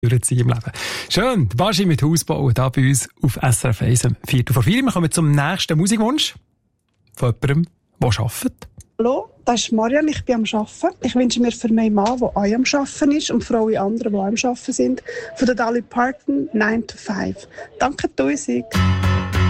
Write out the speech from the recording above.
durchziehen im Leben. Schön, der Baschi mit Hausbau, da bei uns auf SRF 1 um 4:04. Wir kommen zum nächsten Musikwunsch von jemandem, der arbeitet. Hallo, das ist Marian, ich bin am Arbeiten. Ich wünsche mir für meinen Mann, der auch am Arbeiten ist, und für alle anderen, die auch am Arbeiten sind, von der Dolly Parton 9 to 5. Danke, Musik.